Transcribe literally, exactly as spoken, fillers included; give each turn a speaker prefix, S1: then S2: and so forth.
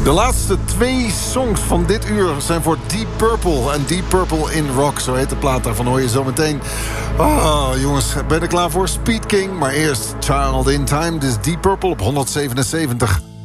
S1: De laatste twee songs van dit uur zijn voor Deep Purple. En Deep Purple in Rock, zo heet de plaat. Daarvan hoor je zo meteen. Oh, jongens, ben je er klaar voor? Speed King, maar eerst Child in Time. Dit is Deep Purple op honderdzevenenzeventig.